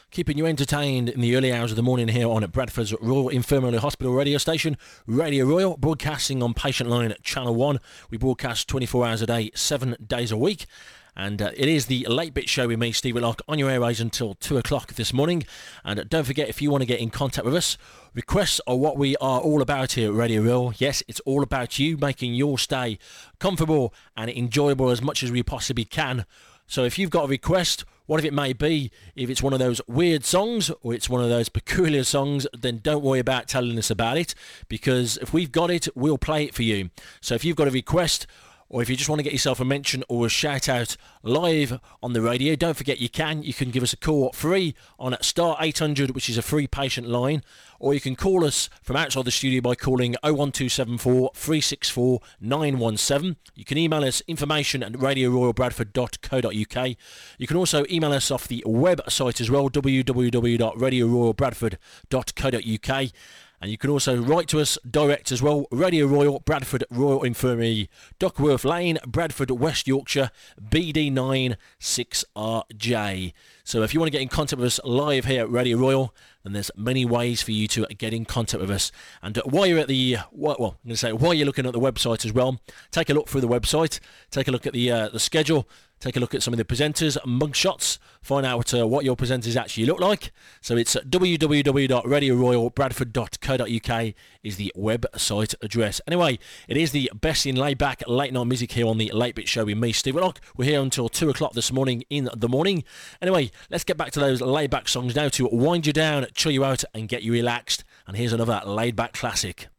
keeping you entertained in the early hours of the morning here on Bradford's Royal Infirmary Hospital radio station, Radio Royal, broadcasting on Patient Line Channel 1. We broadcast 24 hours a day, 7 days a week. And it is the Late Bit Show with me, Steve Whitlock, on your airways until 2 o'clock this morning. And don't forget, if you want to get in contact with us, requests are what we are all about here at Radio Royal. Yes, it's all about you making your stay comfortable and enjoyable as much as we possibly can. So if you've got a request, whatever it may be, if it's one of those weird songs or it's one of those peculiar songs, then don't worry about telling us about it, because if we've got it, we'll play it for you. So if you've got a request, or if you just want to get yourself a mention or a shout out live on the radio, don't forget you can give us a call free on star 800, which is a free patient line, or you can call us from outside the studio by calling 01274 364 917. You can email us information at radioroyalbradford.co.uk. You can also email us off the website as well, www.radioroyalbradford.co.uk. And you can also write to us direct as well, Radio Royal, Bradford Royal Infirmary, Duckworth Lane, Bradford, West Yorkshire, BD9 6RJ. So if you want to get in contact with us live here at Radio Royal, then there's many ways for you to get in contact with us. And while you're at the, while you're looking at the website as well, take a look through the website, take a look at the schedule, take a look at some of the presenters, mugshots, find out what your presenters actually look like. So it's www.radioroyalbradford.co.uk is the website address. Anyway, it is the best in laid-back late-night music here on the Late Bit Show with me, Steve Whitlock. We're here until 2 o'clock this morning in the morning. Anyway, let's get back to those laid-back songs now to wind you down, chill you out and get you relaxed. And here's another laid-back classic.